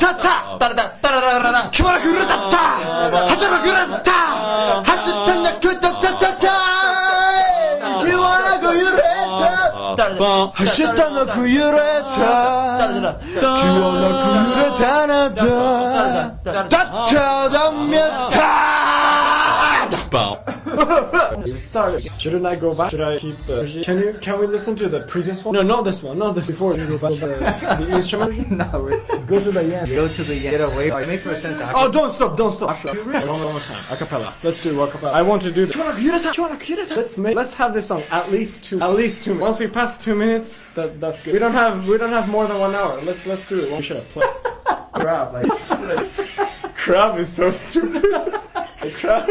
타타 따라다 큐바라 그르다타 하사라 그르다타 하츠탄나 그타타타타 큐바라 그르다 하시탄나 그르다 큐바라 그르다나다 타타담메타 You started. Shouldn't I go back? Should I keep the? Can we listen to the previous one? No, not this one. Not this before. You go back to the instrument. No, go to the end. Go to the end. Get away. It makes no sense. Oh, don't stop. One more time. Acapella. Let's do acapella. I want to do the. Let's have this song at least 2 minutes. Once we pass 2 minutes, that's good. We don't have more than 1 hour. Let's do it. We should have played. Crap. Crab is so stupid. Crab.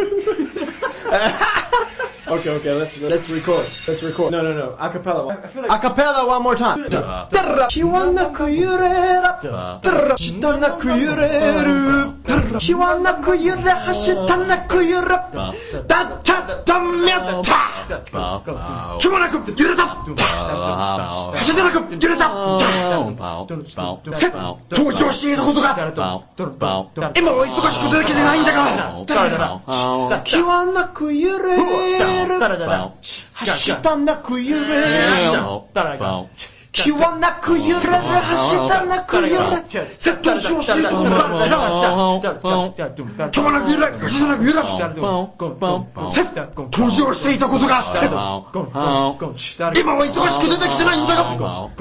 Okay, let's record. No. Acapella one more time. Kiwana kuyurera. Shitana kuyureru. Kiwana kuyure hashitana kuyura. Tatamyata. Kiwana kuyureta. Hashitana kuyureta. 登場していることが今は忙しくてだけじゃないんだが気はなく揺れるしたなく揺れる気はなく揺れるしたなく揺れる登場していることが気はなく揺れるしたなく揺れる登場していたことがあって今は忙しく出てきてないんだが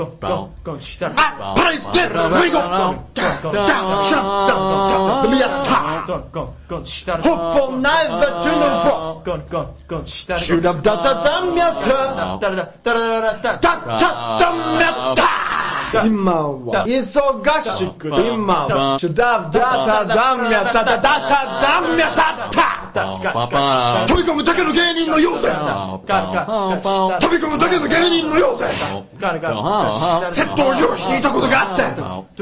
パライステルウィゴシャッダミヤタホッポンナイザトゥノフォシュラダダダミヤタダダミヤタ今は忙しく今はシュダダダミヤタダダダミヤタ飛び込むだけの芸人のようで飛び込むだけの芸人のようで登場していたことがあって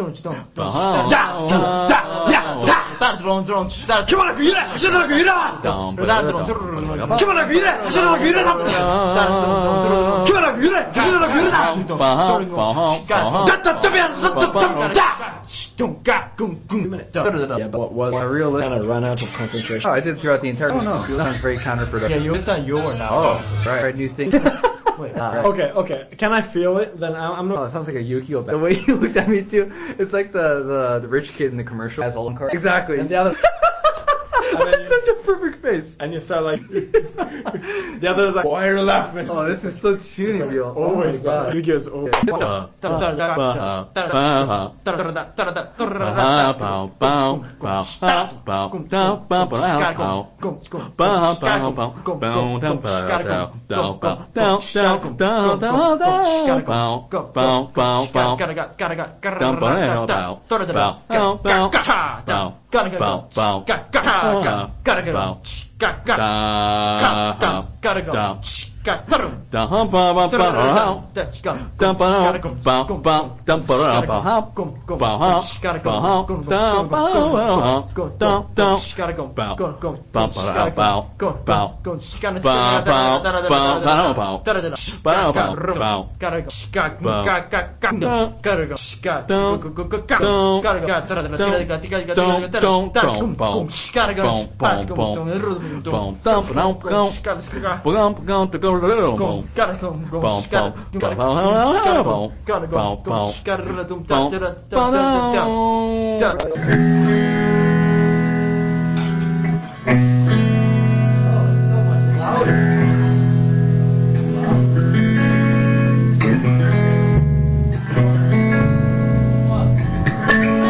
気まなく揺れ走らなく揺れ気まなく揺れ走らなく揺れだ気まなく揺れ走らなく揺れだだったったべやだったっただYeah, but was I really kind of run out of concentration? Oh, I did throughout the entire. Oh no, that sounds very counterproductive. Yeah, it's not your now. Oh, right, new thing. Wait, Okay. Can I feel it? Then I'm not. Oh, it sounds like a Yukio. The way you looked at me too, it's like the rich kid in the commercial. Has all cards. Exactly. And the other. That's such a perfect face. And you start like. The other is like, why are you laughing? Oh, this is so tuny, Bill. Always that. Yu-Gi-Oh's always. Gotta go. Gotta go.